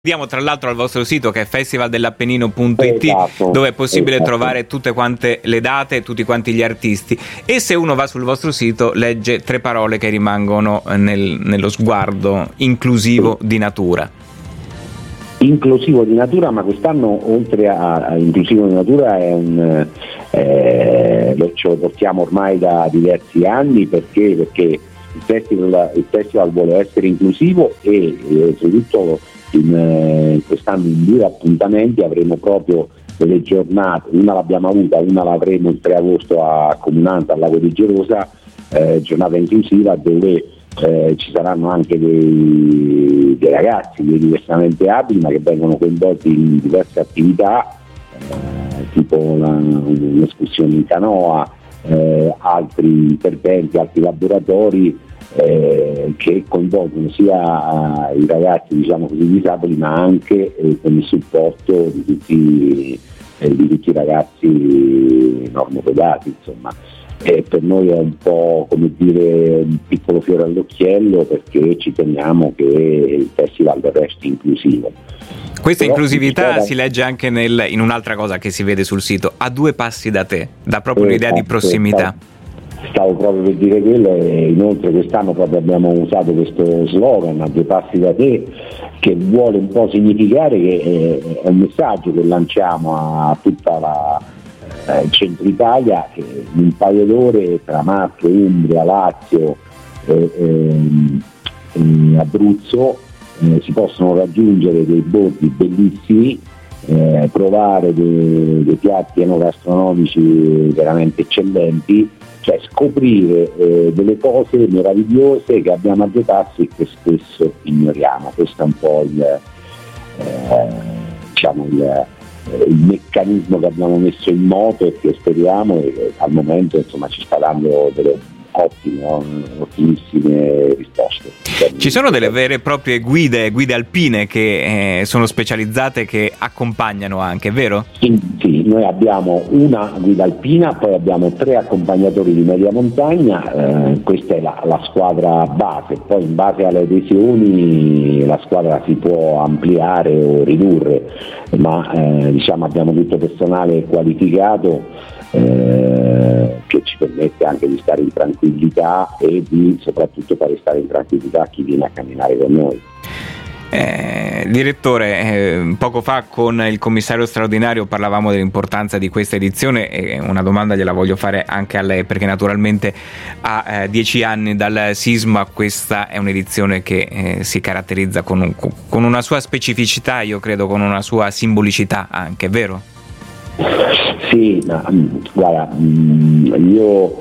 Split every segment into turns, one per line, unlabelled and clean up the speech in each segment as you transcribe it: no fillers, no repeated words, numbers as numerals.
Andiamo tra l'altro al vostro sito, che è festivaldellappennino.it,
esatto,
dove è possibile
esatto.
trovare tutte quante le date e tutti quanti gli artisti, e se uno va sul vostro sito legge 3 parole che rimangono nello sguardo inclusivo di natura.
Inclusivo di natura, ma quest'anno oltre a inclusivo di natura ce lo portiamo ormai da diversi anni perché il festival vuole essere inclusivo e soprattutto quest'anno in 2 appuntamenti avremo proprio delle giornate, una l'abbiamo avuta, una l'avremo il 3 agosto a Comunanza, al Lago di Gerosa, giornata inclusiva dove ci saranno anche dei ragazzi, dei diversamente abili, ma che vengono coinvolti in diverse attività, tipo un'escursione in canoa, altri interventi, altri laboratori che coinvolgono sia i ragazzi, diciamo così, disabili, ma anche con il supporto di tutti i ragazzi normopedati, insomma. Per noi è un po', come dire, un piccolo fiore all'occhiello, perché ci teniamo che il festival resti inclusivo.
Questa inclusività si legge anche in un'altra cosa che si vede sul sito, a 2 passi da te, dà proprio un'idea di prossimità.
Stavo proprio per dire quello, e inoltre quest'anno proprio abbiamo usato questo slogan, a 2 passi da te, che vuole un po' significare che è un messaggio che lanciamo a tutta il centro Italia, che in un paio d'ore tra Marche, Umbria, Lazio e Abruzzo si possono raggiungere dei borghi bellissimi, provare dei piatti enogastronomici veramente eccellenti, cioè scoprire delle cose meravigliose che abbiamo a 2 passi e che spesso ignoriamo. Questo è un po' il meccanismo che abbiamo messo in moto e che speriamo, e al momento insomma ci sta dando delle ottimissime risposte.
Ci sono delle vere e proprie guide alpine che sono specializzate, che accompagnano anche, vero?
Sì, noi abbiamo una guida alpina, poi abbiamo 3 accompagnatori di media montagna, questa è la squadra base, poi in base alle adesioni la squadra si può ampliare o ridurre, ma diciamo abbiamo tutto personale qualificato che ci permette anche di stare in tranquillità e di soprattutto fare stare in tranquillità chi viene a camminare con noi.
Direttore, poco fa con il commissario straordinario parlavamo dell'importanza di questa edizione, e una domanda gliela voglio fare anche a lei, perché naturalmente a 10 anni dal sisma questa è un'edizione che si caratterizza con una sua specificità, io credo con una sua simbolicità anche, vero?
Sì, ma guarda, io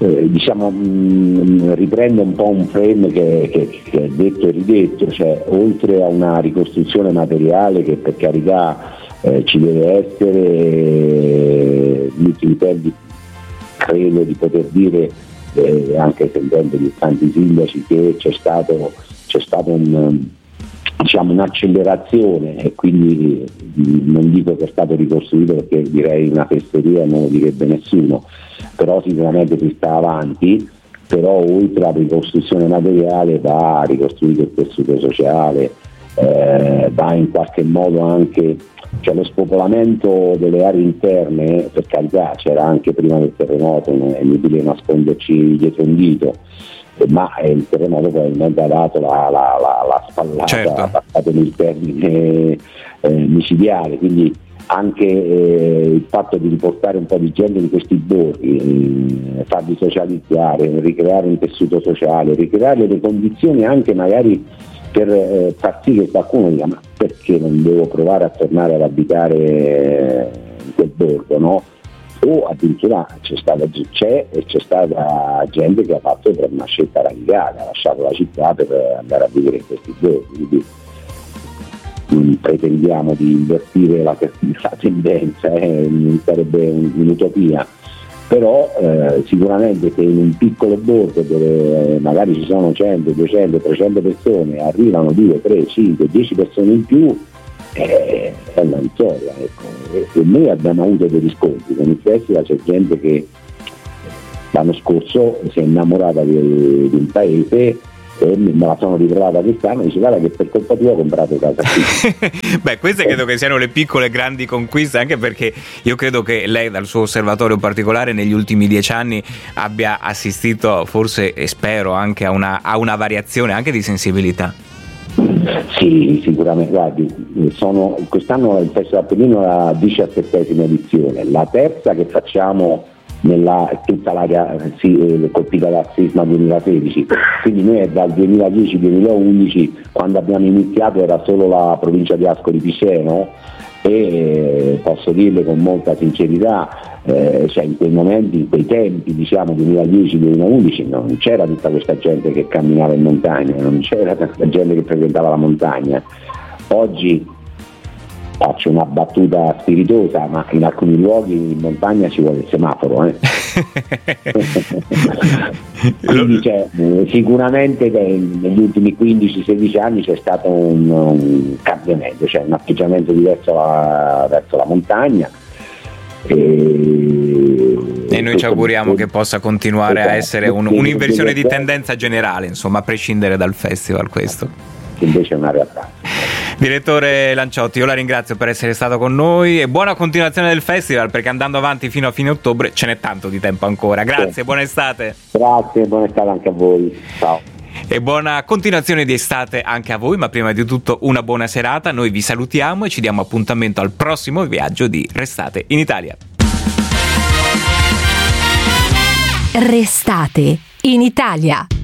riprendo un po' un frame che è detto e ridetto, cioè oltre a una ricostruzione materiale che per carità ci deve essere, gli ultimi tempi credo di poter dire, anche sentendo gli tanti sindaci, che c'è stato un'accelerazione, e quindi non dico che è stato ricostruito perché direi una fesseria, non lo direbbe nessuno, però sicuramente si sta avanti. Però oltre alla ricostruzione materiale va ricostruito il tessuto sociale, va in qualche modo anche, cioè lo spopolamento delle aree interne, per carità c'era anche prima del terremoto, non è inutile nasconderci dietro un dito, ma il terremoto probabilmente ha dato la spallata,
certo,
passatemi il termine micidiale, quindi anche il fatto di riportare un po' di gente in questi borghi, farli socializzare, ricreare un tessuto sociale, ricreare le condizioni anche magari per far sì che qualcuno dica: ma perché non devo provare a tornare ad abitare in quel borgo, no? O addirittura c'è stata gente che ha fatto per una scelta radicale, ha lasciato la città per andare a vivere in questi borghi. Quindi pretendiamo di invertire la tendenza, sarebbe un'utopia, però sicuramente se in un piccolo borgo dove magari ci sono 100, 200, 300 persone arrivano 2, 3, 5, 10 persone in più, è una vittoria, ecco. E noi abbiamo avuto dei riscontri con il festival. C'è gente che l'anno scorso si è innamorata di un paese e me la sono ritrovata quest'anno, dice guarda che per colpa tua ho comprato casa qui.
Beh, queste credo che siano le piccole e grandi conquiste, anche perché io credo che lei dal suo osservatorio particolare negli ultimi 10 anni abbia assistito forse, e spero, anche a una variazione anche di sensibilità.
Sì, sicuramente, guardi, quest'anno il Festival Appennino è la 17ª edizione, la terza che facciamo nella tutta l'area colpita dal sisma 2016, quindi noi è dal 2010-2011, quando abbiamo iniziato era solo la provincia di Ascoli Piceno, e posso dirle con molta sincerità, cioè in quei momenti, in quei tempi, diciamo 2010-2011, non c'era tutta questa gente che camminava in montagna, non c'era tanta gente che frequentava la montagna. Oggi faccio una battuta spiritosa, ma in alcuni luoghi in montagna ci vuole il semaforo. Quindi sicuramente negli ultimi 15-16 anni c'è stato un cambiamento, cioè un atteggiamento diverso verso la montagna.
E noi ci auguriamo che possa continuare a essere un'inversione di tendenza generale, insomma, a prescindere dal festival, questo.
Invece è una realtà.
Direttore Lanciotti, io la ringrazio per essere stato con noi e buona continuazione del festival, perché andando avanti fino a fine ottobre ce n'è tanto di tempo ancora. Grazie, buona estate.
Grazie, buona estate anche a voi. Ciao.
E buona continuazione di estate anche a voi, ma prima di tutto una buona serata. Noi vi salutiamo e ci diamo appuntamento al prossimo viaggio di Restate in Italia.
Restate in Italia.